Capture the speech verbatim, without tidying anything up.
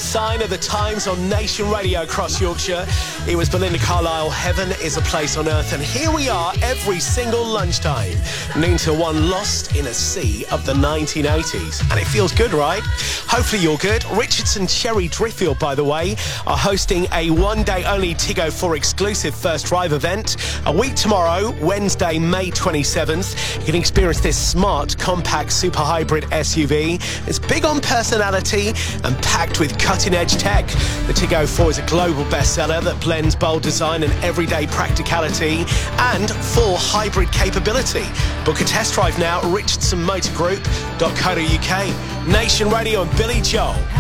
sign of the times on Nation Radio across Yorkshire. It was Belinda Carlisle, Heaven is a Place on Earth, and here we are every single lunchtime, noon to one, lost in a sea of the nineteen eighties. And it feels good, right? Hopefully you're good. Richardson Cherry Driffield, by the way, are hosting a one-day-only Tiggo four exclusive first drive event. A week tomorrow, Wednesday, May twenty-seventh, you can experience this smart, compact, super hybrid S U V. It's big on personality and packed with cutting-edge tech. The Tiggo four is a global bestseller that blends bold design and everyday practicality and full hybrid capability. Book a test drive now at richardson motor group dot co dot uk. Nation Radio and Billy Joel.